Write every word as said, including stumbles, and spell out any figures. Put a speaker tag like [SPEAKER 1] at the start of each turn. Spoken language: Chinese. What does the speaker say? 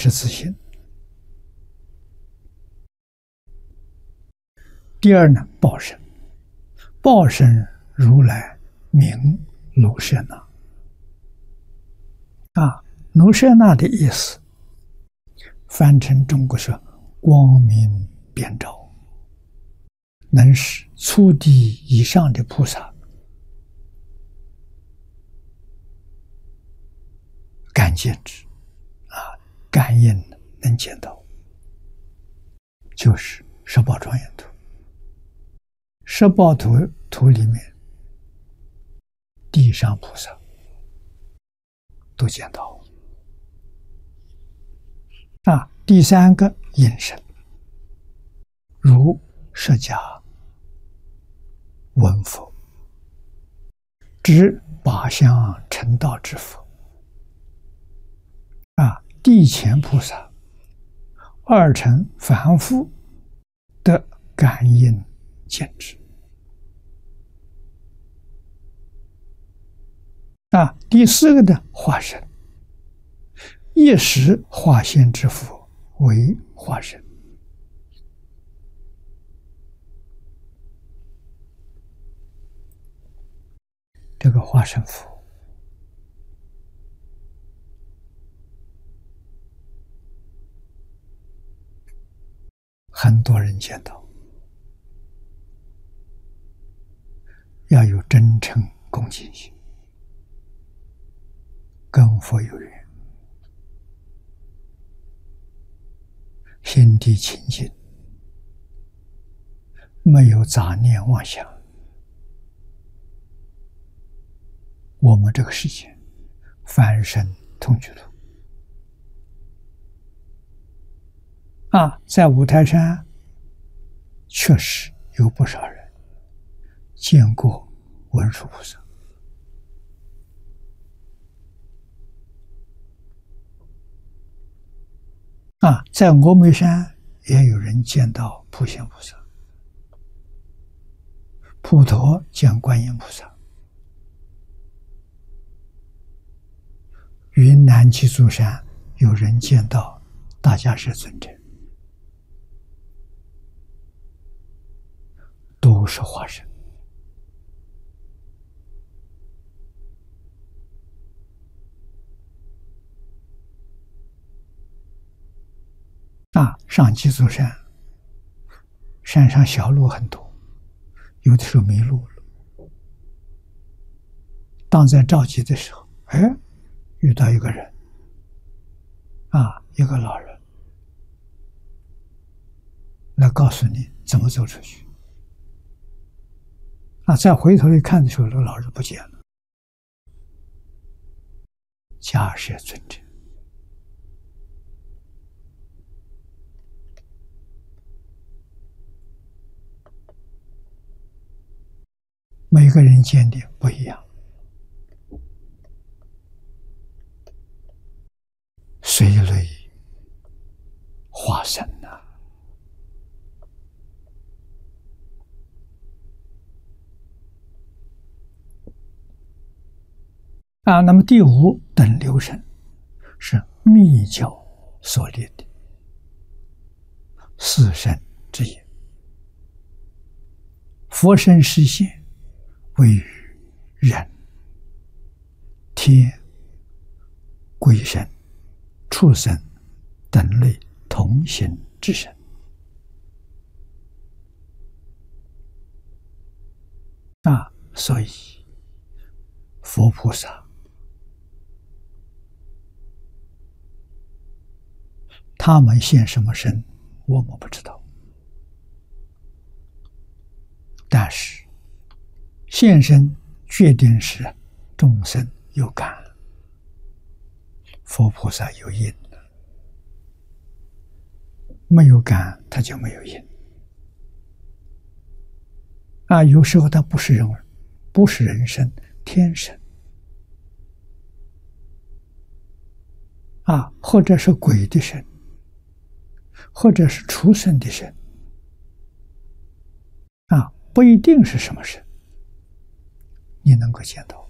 [SPEAKER 1] 是自信。第二呢，报身，报身如来名卢舍那。啊，卢舍那的意思，翻成中国是光明遍照，能使初地以上的菩萨感见之，啊，感应能见到，就是十宝庄严图。十宝图图里面，地上菩萨都见到。啊，第三个应身，如释迦文佛，知八相成道之佛。啊，地前菩萨，二乘凡夫的感应见智。啊，第四个的化身，一时化现之佛为化身。这个化身佛很多人见到，要有真诚恭敬心，跟佛有缘，心地清净，没有杂念妄想，我们这个世界凡身同居土。啊，在五台山确实有不少人见过文殊菩萨。啊，在峨眉山也有人见到普贤菩萨，普陀见观音菩萨，云南鸡足山有人见到大迦叶尊者，都是化身。啊，上鸡足山，山上小路很多，有的时候迷路了。当在着急的时候，哎，遇到一个人，啊，一个老人，来告诉你怎么走出去。啊，再回头一看的时候，这个老人不见了。迦叶尊者。每个人见的不一样，随类化身呐、啊。啊，那么第五等流身是密教所列的四身之一，佛身实现位于人、天、鬼神、畜生等类同行之身。啊，所以佛菩萨他们现什么身，我们不知道，但是现身决定是众生有感，佛菩萨有因，没有感他就没有因。啊，有时候他不是人，不是人身，天身，啊，或者是鬼的身，或者是畜生的身，啊，不一定是什么身，你能够见到。